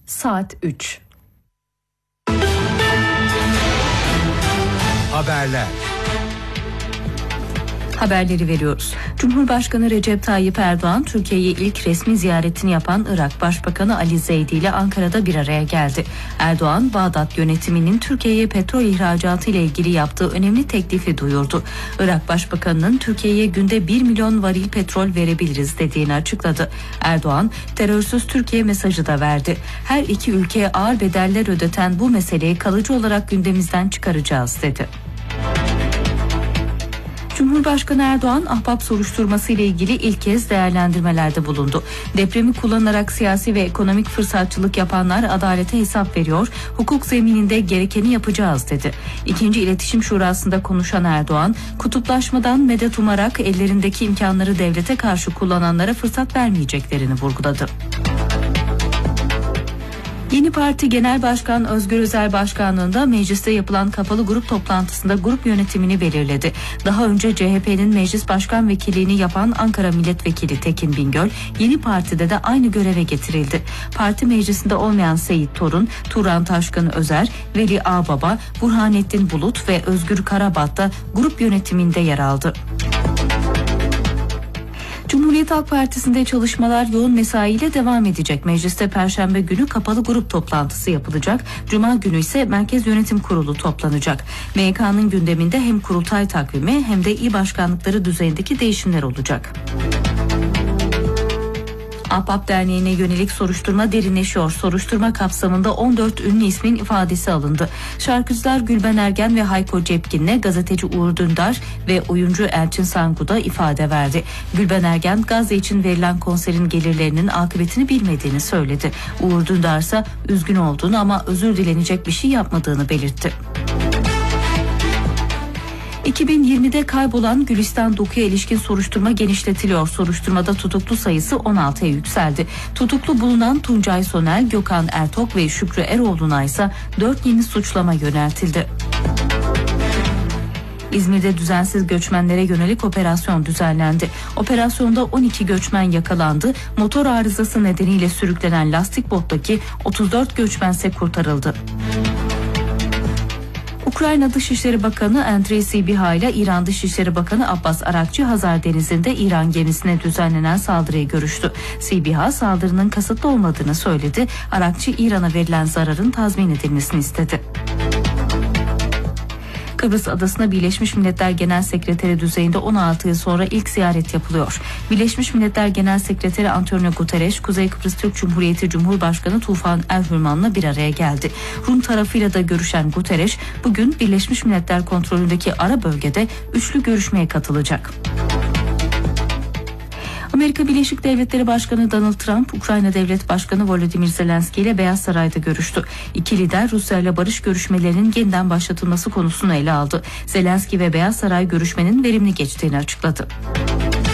Saat 3. Haberler. Haberleri veriyoruz. Cumhurbaşkanı Recep Tayyip Erdoğan, Türkiye'ye ilk resmi ziyaretini yapan Irak Başbakanı Ali Zeydi ile Ankara'da bir araya geldi. Erdoğan, Bağdat yönetiminin Türkiye'ye petrol ihracatı ile ilgili yaptığı önemli teklifi duyurdu. Irak Başbakanı'nın Türkiye'ye günde 1 milyon varil petrol verebiliriz dediğini açıkladı. Erdoğan, terörsüz Türkiye mesajı da verdi. Her iki ülkeye ağır bedeller ödeten bu meseleyi kalıcı olarak gündemimizden çıkaracağız dedi. Cumhurbaşkanı Erdoğan, Ahbap soruşturması ile ilgili ilk kez değerlendirmelerde bulundu. Depremi kullanarak siyasi ve ekonomik fırsatçılık yapanlar adalete hesap veriyor, hukuk zemininde gerekeni yapacağız dedi. İkinci İletişim Şurası'nda konuşan Erdoğan, kutuplaşmadan medet umarak ellerindeki imkanları devlete karşı kullananlara fırsat vermeyeceklerini vurguladı. Yeni Parti Genel Başkan Özgür Özel Başkanlığında mecliste yapılan kapalı grup toplantısında grup yönetimini belirledi. Daha önce CHP'nin meclis başkan vekilliğini yapan Ankara Milletvekili Tekin Bingöl, Yeni Parti'de de aynı göreve getirildi. Parti meclisinde olmayan Seyit Torun, Turan Taşkın Özer, Veli Ağbaba, Burhanettin Bulut ve Özgür Karabat da grup yönetiminde yer aldı. Cumhuriyet Halk Partisi'nde çalışmalar yoğun mesaiyle devam edecek. Mecliste Perşembe günü kapalı grup toplantısı yapılacak. Cuma günü ise Merkez Yönetim Kurulu toplanacak. MYK'nın gündeminde hem kurultay takvimi hem de il başkanlıkları düzeyindeki değişimler olacak. Ahbap Derneği'ne yönelik soruşturma derinleşiyor. Soruşturma kapsamında 14 ünlü ismin ifadesi alındı. Şarkıcılar Gülben Ergen ve Hayko Cepkin'le gazeteci Uğur Dündar ve oyuncu Elçin Sangu da ifade verdi. Gülben Ergen, Gazze için verilen konserin gelirlerinin akıbetini bilmediğini söyledi. Uğur Dündar ise üzgün olduğunu ama özür dilenecek bir şey yapmadığını belirtti. 2020'de kaybolan Gülistan Doku'ya ilişkin soruşturma genişletiliyor. Soruşturmada tutuklu sayısı 16'ya yükseldi. Tutuklu bulunan Tuncay Sonel, Gökhan Ertok ve Şükrü Eroğlu'na ise 4 yeni suçlama yöneltildi. İzmir'de düzensiz göçmenlere yönelik operasyon düzenlendi. Operasyonda 12 göçmen yakalandı. Motor arızası nedeniyle sürüklenen lastik bottaki 34 göçmense kurtarıldı. Ukrayna Dışişleri Bakanı Andrei Sybiha ile İran Dışişleri Bakanı Abbas Arakçı Hazar Denizi'nde İran gemisine düzenlenen saldırıyı görüştü. Sybiha saldırının kasıtlı olmadığını söyledi. Arakçı İran'a verilen zararın tazmin edilmesini istedi. Kıbrıs Adası'na Birleşmiş Milletler Genel Sekreteri düzeyinde 16 yıl sonra ilk ziyaret yapılıyor. Birleşmiş Milletler Genel Sekreteri Antonio Guterres, Kuzey Kıbrıs Türk Cumhuriyeti Cumhurbaşkanı Tufan El-Hürman'la bir araya geldi. Rum tarafıyla da görüşen Guterres, bugün Birleşmiş Milletler kontrolündeki ara bölgede üçlü görüşmeye katılacak. Amerika Birleşik Devletleri Başkanı Donald Trump, Ukrayna Devlet Başkanı Volodymyr Zelenski ile Beyaz Saray'da görüştü. İki lider Rusya ile barış görüşmelerinin yeniden başlatılması konusunu ele aldı. Zelenski ve Beyaz Saray görüşmenin verimli geçtiğini açıkladı.